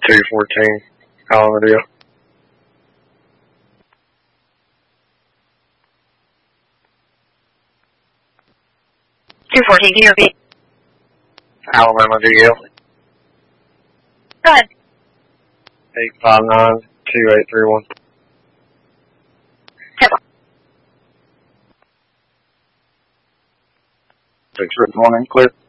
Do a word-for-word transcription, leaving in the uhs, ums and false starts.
two fourteen, Alamodale. two fourteen, can you repeat? Alabama D L. Go ahead. eight five nine, two eight three one. Ten four. Six, good morning, clear.